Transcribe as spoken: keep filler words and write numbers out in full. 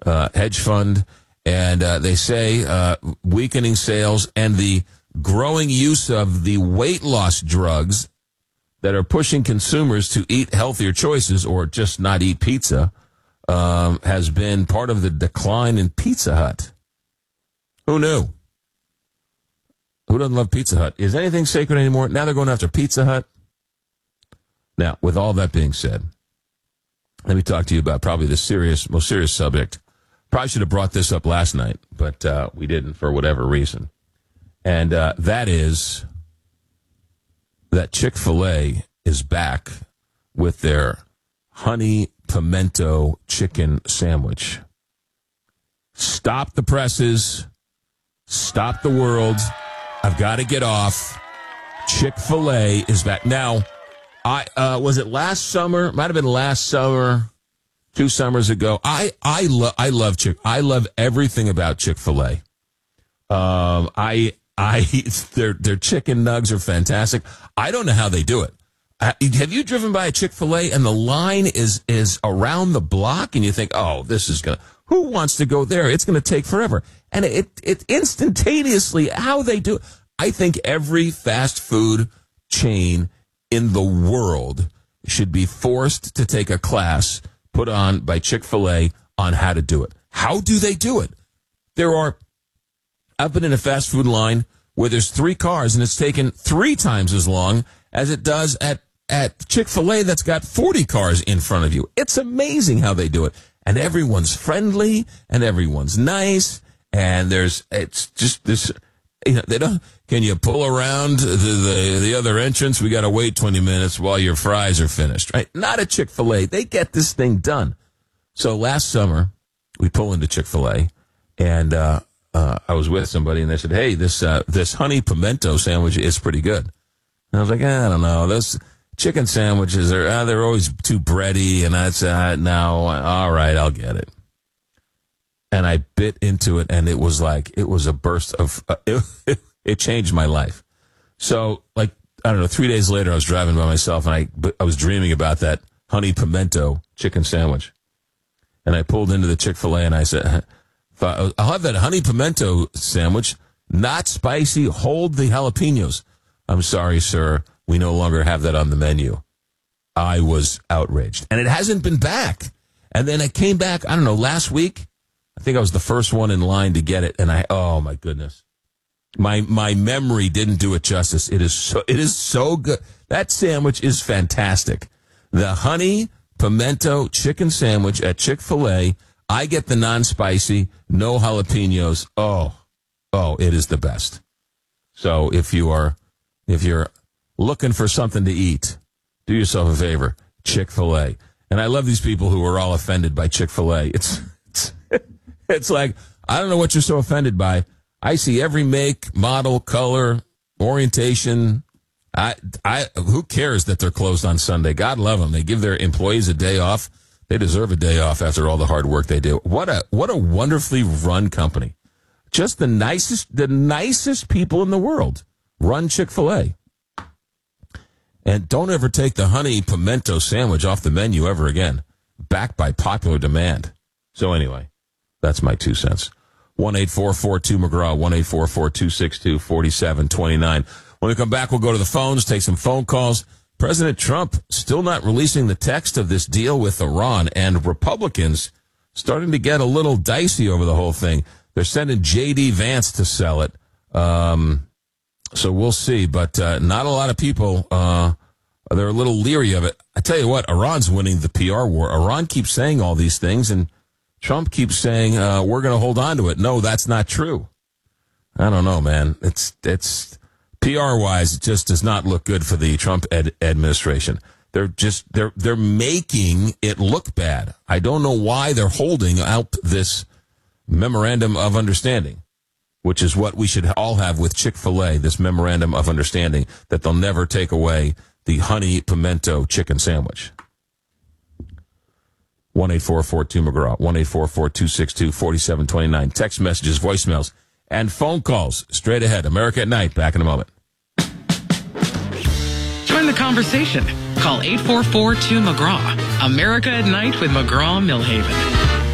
uh, hedge fund, and uh, they say uh, weakening sales and the growing use of the weight loss drugs that are pushing consumers to eat healthier choices or just not eat pizza um, has been part of the decline in Pizza Hut. Who knew? Who doesn't love Pizza Hut? Is anything sacred anymore? Now they're going after Pizza Hut. Now, with all that being said, let me talk to you about probably the serious, most serious subject. Probably should have brought this up last night, but uh, we didn't for whatever reason. And uh, that is that Chick-fil-A is back with their honey pimento chicken sandwich. Stop the presses. Stop the world. I've got to get off. Chick-fil-A is back. Now, I uh, was it last summer? Might have been last summer, two summers ago. I I love I love Chick. I love everything about Chick-fil-A. Um, I I their their chicken nugs are fantastic. I don't know how they do it. Uh, have you driven by a Chick-fil-A and the line is is around the block and you think, oh, this is gonna. Who wants to go there? It's going to take forever. And it, it instantaneously, how they do it. I think every fast food chain in the world should be forced to take a class put on by Chick-fil-A on how to do it. How do they do it? There are, I've been in a fast food line where there's three cars and it's taken three times as long as it does at, at Chick-fil-A that's got forty cars in front of you. It's amazing how they do it. And everyone's friendly, and everyone's nice, and there's, it's just this, you know, they don't, can you pull around the, the, the other entrance? We got to wait twenty minutes while your fries are finished, right? Not a Chick-fil-A. They get this thing done. So last summer, we pull into Chick-fil-A, and, uh, uh, I was with somebody, and they said, hey, this, uh, this honey pimento sandwich is pretty good. And I was like, eh, I don't know, those chicken sandwiches are, uh, they're always too bready, and I said, uh, no, all right, I'll get it. And I bit into it, and it was like, it was a burst of, uh, it, it changed my life. So, like, I don't know, three days later, I was driving by myself, and I, I was dreaming about that honey pimento chicken sandwich. And I pulled into the Chick-fil-A, and I said, I'll have that honey pimento sandwich, not spicy, hold the jalapenos. I'm sorry, sir. We no longer have that on the menu. I was outraged. And it hasn't been back. And then I came back, I don't know, last week. I think I was the first one in line to get it. And I, oh, my goodness. My my memory didn't do it justice. It is so, it is so good. That sandwich is fantastic. The honey pimento chicken sandwich at Chick-fil-A. I get the non-spicy, no jalapenos. Oh, oh, it is the best. So if you are, if you're looking for something to eat, do yourself a favor, Chick-fil-A. And I love these people who are all offended by Chick-fil-A. It's, it's, it's like, I don't know what you're so offended by. I see every make, model, color, orientation. I, I, who cares that they're closed on Sunday? God love them. They give their employees a day off. They deserve a day off after all the hard work they do. What a, what a wonderfully run company. Just the nicest, the nicest people in the world run Chick-fil-A. And don't ever take the honey pimento sandwich off the menu ever again. Backed by popular demand. So anyway, that's my two cents. one eight four four two McGraw, one eight four four two six two four seven two nine. When we come back, we'll go to the phones, take some phone calls. President Trump still not releasing the text of this deal with Iran, and Republicans starting to get a little dicey over the whole thing. They're sending J D Vance to sell it. Um... So we'll see, but uh, not a lot of people, uh, they're a little leery of it. I tell you what, Iran's winning the P R war. Iran keeps saying all these things, and Trump keeps saying, uh, we're going to hold on to it. No, that's not true. I don't know, man. It's it's P R-wise, it just does not look good for the Trump ed- administration. They're just, they're they're making it look bad. I don't know why they're holding out this memorandum of understanding, which is what we should all have with Chick-fil-A, this memorandum of understanding that they'll never take away the honey pimento chicken sandwich. one eight four four two McGraw, one eight four four two six two four seven two nine. Text messages, voicemails, and phone calls straight ahead. America at Night, back in a moment. Join the conversation. Call eight four four two McGraw. America at Night with McGraw Millhaven.